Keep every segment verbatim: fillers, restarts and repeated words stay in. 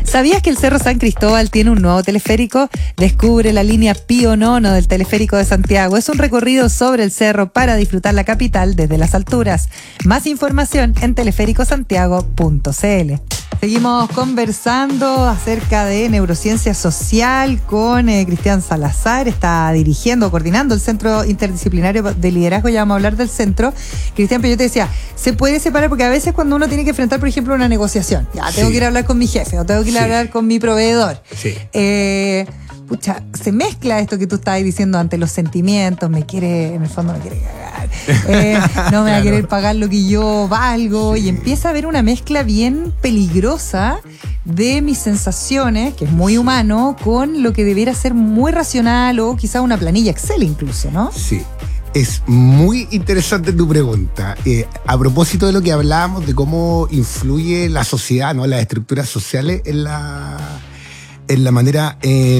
¿Sabías que el Cerro San Cristóbal tiene un nuevo teleférico? Descubre la línea Pío Nono del Teleférico de Santiago. Es un recorrido sobre el cerro para disfrutar la capital desde las alturas. Más información en teleférico santiago punto c l. Seguimos conversando acerca de neurociencia social con eh, Cristian Salazar. Está dirigiendo, coordinando el Centro Interdisciplinario de Liderazgo. Ya vamos a hablar del centro. Cristian, pero yo te decía, se puede separar porque a veces cuando uno tiene que enfrentar, por ejemplo, una negociación, ya tengo Sí. que ir a hablar con mi jefe o tengo que ir a Sí. hablar con mi proveedor. Sí. Eh, pucha, se mezcla esto que tú estabas diciendo ante los sentimientos, me quiere, en el fondo me quiere cagar, eh, no me va a Claro. querer pagar lo que yo valgo, y empieza a haber una mezcla bien peligrosa de mis sensaciones, que es muy humano, con lo que debiera ser muy racional o quizá una planilla Excel incluso, ¿no? Sí. Es muy interesante tu pregunta. Eh, a propósito de lo que hablábamos de cómo influye la sociedad, ¿no? Las estructuras sociales en la, en la manera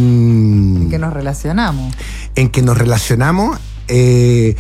en, Que nos relacionamos. en que nos relacionamos. Eh,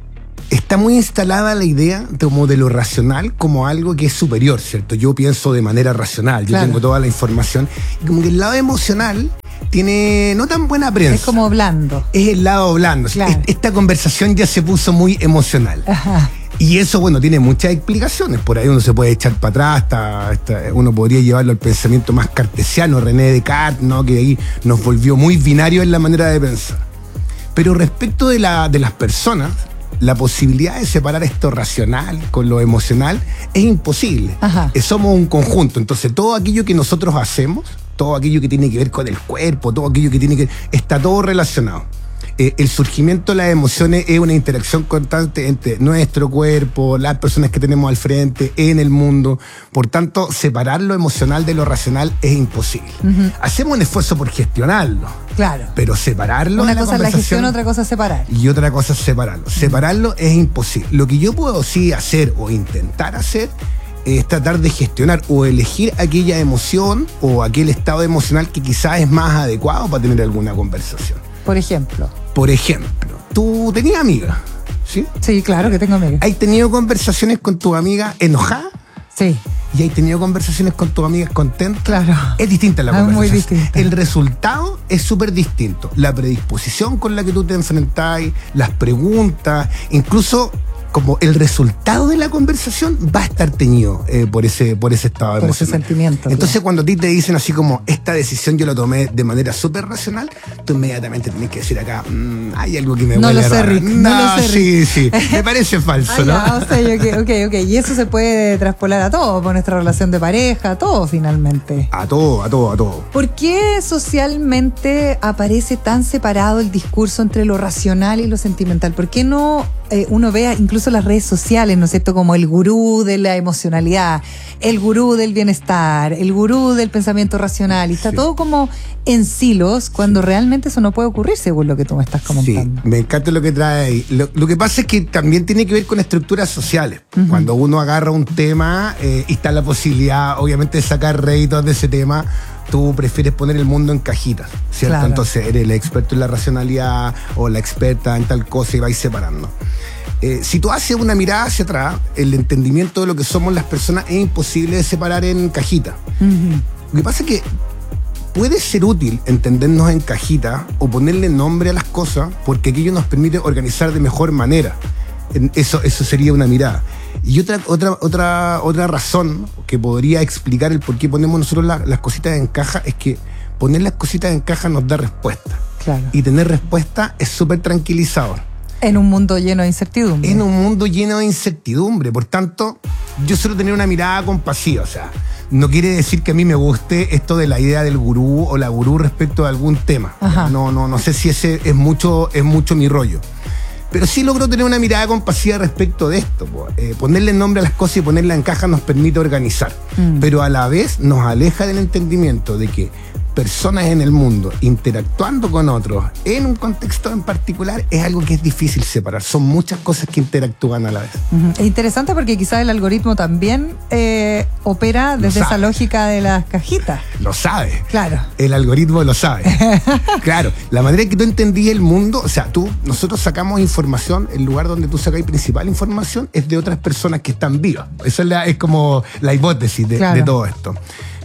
está muy instalada la idea de, como de lo racional como algo que es superior, ¿cierto? Yo pienso de manera racional, yo Claro. tengo toda la información. Y como que el lado emocional tiene no tan buena prensa. Es como blando. Es el lado blando. Claro. Es- Esta conversación ya se puso muy emocional. Ajá. Y eso, bueno, tiene muchas explicaciones. Por ahí uno se puede echar para atrás, hasta, hasta- uno podría llevarlo al pensamiento más cartesiano, René Descartes, ¿no? Que ahí nos volvió muy binario en la manera de pensar. Pero respecto de, la, de las personas, la posibilidad de separar esto racional con lo emocional es imposible. Ajá. Eh, Somos un conjunto, entonces todo aquello que nosotros hacemos, todo aquello que tiene que ver con el cuerpo, todo aquello que tiene que... está todo relacionado. Eh, el surgimiento de las emociones es una interacción constante entre nuestro cuerpo, las personas que tenemos al frente, en el mundo. Por tanto, separar lo emocional de lo racional es imposible. Hacemos un esfuerzo por gestionarlo, Claro. pero separarlo Una en la cosa es la conversación gestión, otra cosa es separar. y otra cosa es separarlo. Separarlo es imposible. Lo que yo puedo sí hacer o intentar hacer es tratar de gestionar o elegir aquella emoción o aquel estado emocional que quizás es más adecuado para tener alguna conversación. Por ejemplo. Por ejemplo, tú tenías amigas, ¿sí? Sí, claro que tengo amigas. ¿Has tenido conversaciones con tu amiga enojada? Sí, ¿Y has tenido conversaciones con tus amigas contentas? claro. Es distinta la Es muy conversación. distinta. El resultado es súper distinto. La predisposición con la que tú te enfrentás, las preguntas, incluso como el resultado de la conversación va a estar teñido eh, por ese por ese estado Por ese emocional. sentimiento, Entonces claro. cuando a ti te dicen así como esta decisión yo la tomé de manera súper racional, tú inmediatamente tienes que decir acá, mmm, hay algo que me No huele lo sé, raro. Rick, no lo sé, sí, sí, me parece falso, Ah, ¿no? ya, o sea, ok, ok, ok. Y eso se puede traspolar a todo, por nuestra relación de pareja, a todo finalmente. A todo, a todo, a todo. ¿Por qué socialmente aparece tan separado el discurso entre lo racional y lo sentimental? ¿Por qué no eh, uno vea incluso las redes sociales, ¿no es cierto?, como el gurú de la emocionalidad, el gurú del bienestar, el gurú del pensamiento racional, y está Sí. todo como en silos, cuando realmente eso no puede ocurrir, según lo que tú me estás comentando. Sí, me encanta lo que trae ahí. Lo, lo que pasa es que también tiene que ver con estructuras sociales. Ujú. Cuando uno agarra un tema eh, y está la posibilidad, obviamente, de sacar réditos de ese tema, tú prefieres poner el mundo en cajitas, ¿cierto? Claro. Entonces eres el experto en la racionalidad o la experta en tal cosa y vais separando. Eh, si tú haces una mirada hacia atrás, el entendimiento de lo que somos las personas es imposible de separar en cajitas. Ujú. Lo que pasa es que puede ser útil entendernos en cajitas o ponerle nombre a las cosas porque aquello nos permite organizar de mejor manera. En- Eso, eso sería una mirada. Y otra, otra, otra, otra razón que podría explicar el por qué ponemos nosotros la- las cositas en caja es que poner las cositas en caja nos da respuesta. Claro. Y tener respuesta es súper tranquilizador. En un mundo lleno de incertidumbre. En un mundo lleno de incertidumbre. Por tanto, yo suelo tener una mirada compasiva. O sea, no quiere decir que a mí me guste esto de la idea del gurú o la gurú respecto a algún tema. Ajá. No, no, no sé si ese es mucho, es mucho mi rollo. Pero sí logro tener una mirada compasiva respecto de esto. Po. Eh, ponerle nombre a las cosas y ponerlas en caja nos permite organizar. Mm. Pero a la vez nos aleja del entendimiento de que personas en el mundo interactuando con otros en un contexto en particular es algo que es difícil separar. Son muchas cosas que interactúan a la vez. Ujú. Es interesante porque quizás el algoritmo también eh, opera Lo desde esa sabe. lógica de las cajitas. Lo sabe. Claro. El algoritmo lo sabe. Claro, la manera en que tú entendís el mundo, o sea, tú, nosotros sacamos información, el lugar donde tú sacáis principal información es de otras personas que están vivas. Esa es, la, es como la hipótesis de, Claro. de todo esto.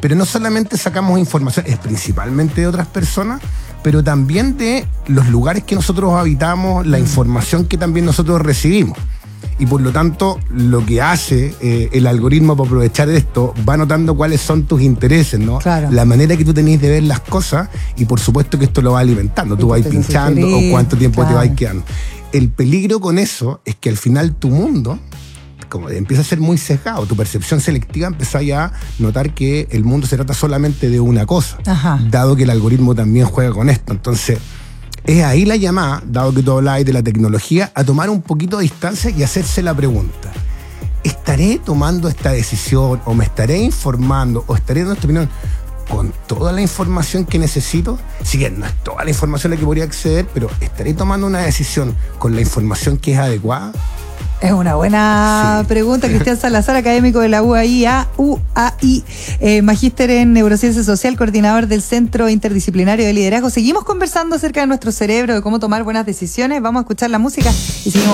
Pero no solamente sacamos información, es principalmente de otras personas, pero también de los lugares que nosotros habitamos, la información que también nosotros recibimos. Y por lo tanto, lo que hace eh, el algoritmo para aprovechar esto, va notando cuáles son tus intereses, ¿no? Claro. La manera que tú tenés de ver las cosas, y por supuesto que esto lo va alimentando. Tú vas pinchando o cuánto tiempo claro. te vas quedando. El peligro con eso es que al final tu mundo, como empieza a ser muy sesgado, tu percepción selectiva empieza ya a notar que el mundo se trata solamente de una cosa, Ajá. dado que el algoritmo también juega con esto. Entonces, es ahí la llamada, dado que tú hablabas de la tecnología, a tomar un poquito de distancia y hacerse la pregunta: ¿estaré tomando esta decisión o me estaré informando o estaré dando esta opinión con toda la información que necesito? Si bien no es toda la información a la que podría acceder, pero ¿estaré tomando una decisión con la información que es adecuada? Es una buena sí. pregunta. Cristian Salazar, académico de la U A I, U A I, eh, magíster en neurociencia social, coordinador del Centro Interdisciplinario de Liderazgo. Seguimos conversando acerca de nuestro cerebro, de cómo tomar buenas decisiones. Vamos a escuchar la música y seguimos.